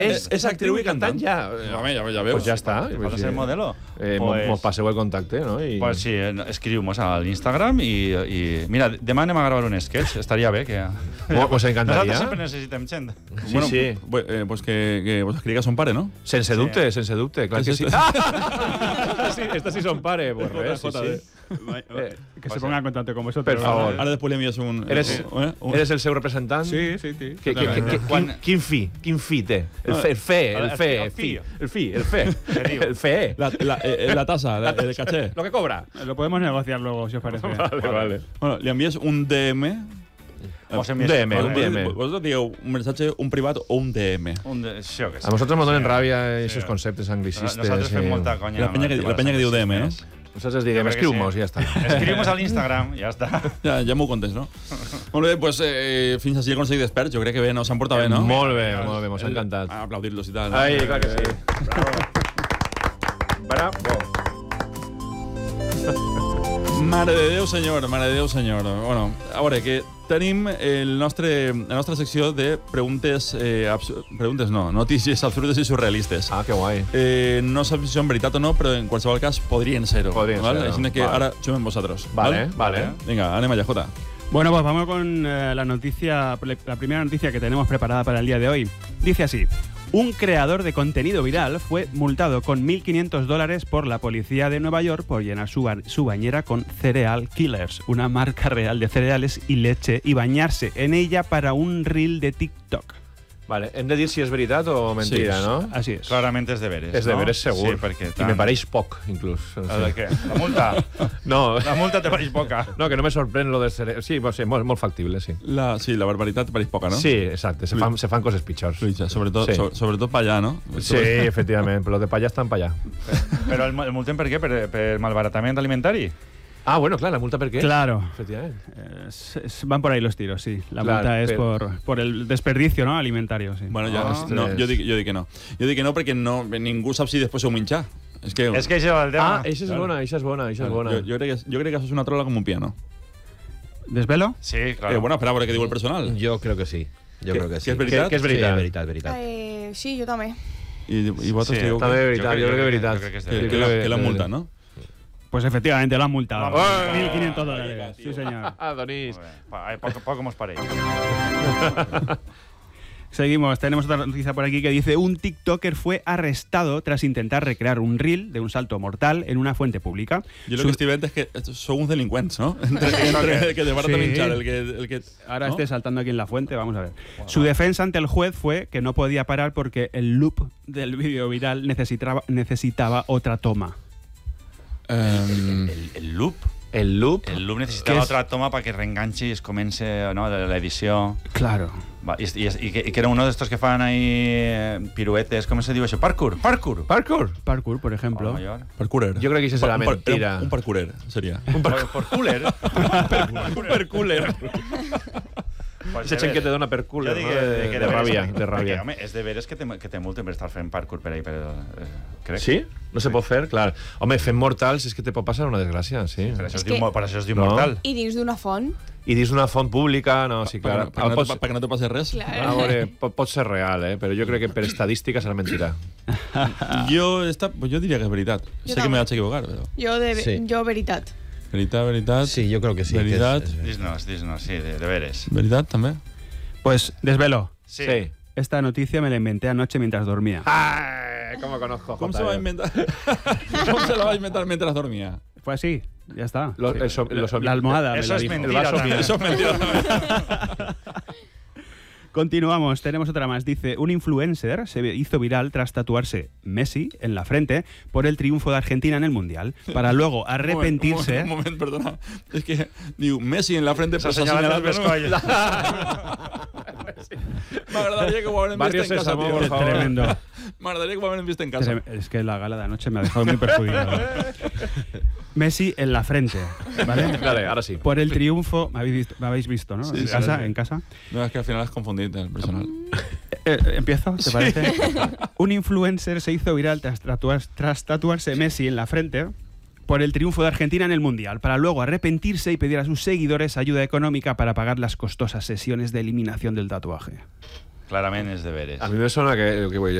És actriu i cantant ja. Home, ja veus. Pues ja està. ¿Vas a ser modelo? Mos passeu el contacte, no? Pues sí, escriu-nos al Instagram i mira, demà anem a gravar un sketch. Estaria bé que... Mos encantaria. Nosaltres sempre necessitem gent. Sí. Pues que vos escriga son pare, ¿no? Sense dubte, clar que sí. Esta sí son pare, pues res, sí. Que se ponga en contacto con vosotros. Per favor. Ahora después le envías un... Eres el seu representant? Sí. Quin fi té? El fe. La tasa, el caché. Lo que cobra. Lo podemos negociar luego, si os parece. Vale. Bueno, le envías un DM. Un DM. Vosotros digo un mensaje, un privado o un DM. A nosotros nos donen ràbia aquests conceptes anglicistes. Nosaltres fem molta conya. La penya que diu DM, no? Nosaltres diguem, escriu-nos i ja està. Escriu-nos a l'Instagram, ja està. Ja m'ho contes, no? Molt bé, doncs fins així el Consell d'Experts. Jo crec que bé, no? S'han portat bé, no? Molt bé, mos ha encantat. Aplaudir-los i tal. Ai, clar que sí. Bravo. Mare de Déu, senyor. Bueno, a veure, que tenim la nostra secció de notícies absurdes i surrealistes. Ah, que guai. No sabem si són veritat o no, però en qualsevol cas podrien ser-ho. Així que ara xumem vosaltres. Vale. Venga, anem allà, Jota. Bueno, pues vamos con la primera noticia que tenemos preparada para el día de hoy. Dice así: un creador de contenido viral fue multado con $1.500 por la policía de Nueva York por llenar su bañera con Cereal Killers, una marca real de cereales y leche, y bañarse en ella para un reel de TikTok. Vale, hem de dir si és veritat o mentida, no? Así es. Clarament és deberes, És deberes, segur. Sí, perquè I me pareix poc, inclús. La multa? No. La multa te pareix poca? No, que no me sorprèn lo de ser... Sí, molt factible, sí. La barbaritat te pareix poca, no? Sí, exacte. Se fan coses pitjors. Sobretot pa allà, no? Sí, efectivament. Però los de pa allà estan pa allà. Però el multen per què? Per malbaratament alimentari? Ah, bueno, claro, ¿la multa por qué? Claro. Efectivamente. Van por ahí los tiros, sí. La multa es por el desperdicio, ¿no? Alimentario, sí. Bueno, jo dic que no. Jo dic que no perquè ningú sap si després ho menjar. És que això és el tema. Ah, això és bona. Jo crec que això és una trola com un piano. ¿Desvelo? Sí, claro. Bueno, espera a veure què diu el personal. Jo crec que sí. Que és veritat? Que és veritat. Sí, veritat. Sí, jo també. I vosaltres diu que... També veritat, jo crec que veritat. Que la multa, no? Pues efectivamente, lo han multado. $1.500. Sí, señor. Donís. Poco mos pareix. Seguimos, tenemos otra noticia por aquí que dice: un TikToker fue arrestado tras intentar recrear un reel de un salto mortal en una fuente pública. Yo lo que estoy viendo es que son uns delinqüents, ¿no? Entre el que te barata minchar, el que... Ahora esté saltando aquí en la fuente, vamos a ver. Su defensa ante el juez fue que no podía parar porque el loop del vídeo viral necesitaba otra toma. El loop? El loop necesitava otra toma para que reenganche y es comence, ¿no? La edición. Claro. Y que era uno de estos que fan ahí piruetes, ¿cómo se diu això? Parkour, por ejemplo. Parkourer. Jo crec que això és la mentira. Un parkourer, seria. Un parkouler? Un parkouler. Ese gent que te dona per cul, de ràbia. Home, és de veres que te multen per estar fent parkour per ahí, crec. Sí? No se pot fer? Clar. Home, fent mortals és que te pot passar una desgràcia, sí. Per això es diu mortal. I dins d'una font? I dins d'una font pública, no, sí, clar. Perquè no te passi res. A veure, pot ser real, però jo crec que per estadística serà mentira. Jo diria que és veritat. Sé que me vaig equivocar, però... Jo veritat. Veritat. Sí, yo creo que sí. Veritat. Dis-nos, sí, de veres. Veritat, també. Pues desvelo. Sí. Esta noticia me la inventé anoche mientras dormía. ¡Ay! ¿Cómo conozco? ¿Cómo se va a inventar? ¿Cómo se la va a inventar mientras dormía? Fue así, ya está. La almohada. Eso es mentira. Eso es mentira. Continuamos, tenemos otra más. Dice: un influencer se hizo viral tras tatuarse Messi en la frente por el triunfo de Argentina en el Mundial, para luego arrepentirse... Un moment, perdona. És que diu Messi en la frente... S'ha assenyalat el pescoll. M'agradaria que ho haguem vist en casa, tío. Es tremendo. M'agradaria que ho haguem vist en casa. Es que la gala de anoche me ha dejado muy perjudicado. Messi en la frente, ¿vale? Vale, ahora sí. Por el triunfo... Me habéis visto, ¿no? Sí, ¿En casa? No, es que al final has confundido el personal. ¿Empiezo? ¿Te parece? Un influencer se hizo viral tras tatuarse Messi en la frente por el triunfo de Argentina en el Mundial, para luego arrepentirse y pedir a sus seguidores ayuda económica para pagar las costosas sesiones de eliminación del tatuaje. Clarament és de veres. A mi me sona que vull